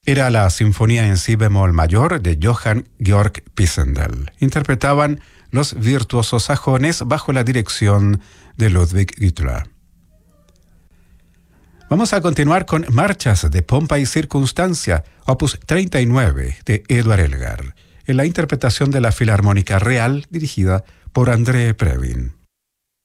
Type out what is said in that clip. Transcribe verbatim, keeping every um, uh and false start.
Era la Sinfonía en Si bemol mayor de Johann Georg Pisendel. Interpretaban los virtuosos sajones bajo la dirección de Ludwig Güttler. Vamos a continuar con Marchas de Pompa y Circunstancia, opus treinta y nueve de Eduard Elgar, en la interpretación de la Filarmónica Real dirigida por André Previn.